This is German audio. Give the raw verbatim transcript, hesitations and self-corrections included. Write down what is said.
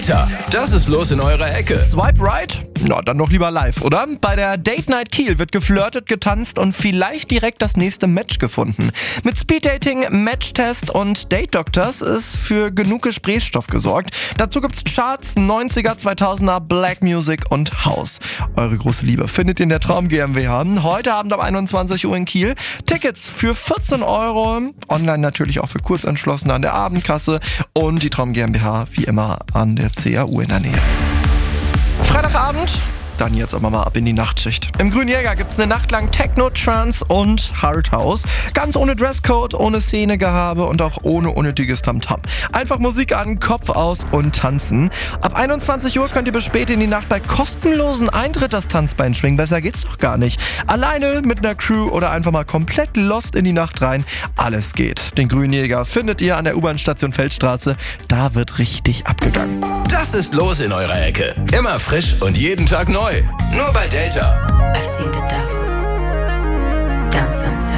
Delta, das ist los in eurer Ecke. Swipe right? Na, dann doch lieber live, oder? Bei der Date Night Kiel wird geflirtet, getanzt und vielleicht direkt das nächste Match gefunden. Mit Speeddating, Matchtest und Date Doctors ist für genug Gesprächsstoff gesorgt. Dazu gibt's Charts, neunziger, zweitausender, Black Music und House. Eure große Liebe findet ihr in der Traum GmbH. Heute Abend ab einundzwanzig Uhr in Kiel. Tickets für vierzehn Euro. Online natürlich auch für Kurzentschlossene an der Abendkasse. Und die Traum GmbH wie immer an der C A U in der Nähe. Freitagabend, dann jetzt aber mal ab in die Nachtschicht. Im Grünen Jäger gibt's eine Nacht lang Techno, Trance und Hard House. Ganz ohne Dresscode, ohne Szenegehabe und auch ohne unnötiges Tamtam. Einfach Musik an, Kopf aus und tanzen. Ab einundzwanzig Uhr könnt ihr bis spät in die Nacht bei kostenlosen Eintritt das Tanzbein schwingen. Besser geht's doch gar nicht. Alleine, mit einer Crew oder einfach mal komplett lost in die Nacht rein. Alles geht. Den Grünen Jäger findet ihr an der U-Bahn-Station Feldstraße. Da wird richtig abgegangen. Das ist los in eurer Ecke. Immer frisch und jeden Tag neu. Nur bei Delta. I've seen the devil down sunset.